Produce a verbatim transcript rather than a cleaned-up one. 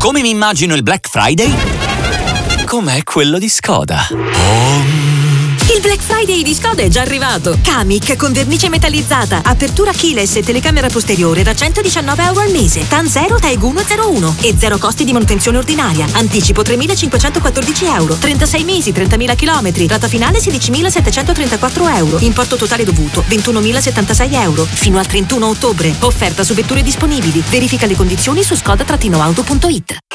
Come mi immagino il Black Friday? Com'è quello di Skoda. Il Black Friday di Skoda è già arrivato. Kamiq con vernice metallizzata, apertura keyless e telecamera posteriore da centodiciannove euro al mese. TAN zero, TAEG uno zero uno e zero costi di manutenzione ordinaria. Anticipo tremilacinquecentoquattordici euro. trentasei mesi, trentamila chilometri. Rata finale sedicimilasettecentotrentaquattro euro. Importo totale dovuto ventunomilasettantasei euro. Fino al trentuno ottobre. Offerta su vetture disponibili. Verifica le condizioni su skoda auto punto it.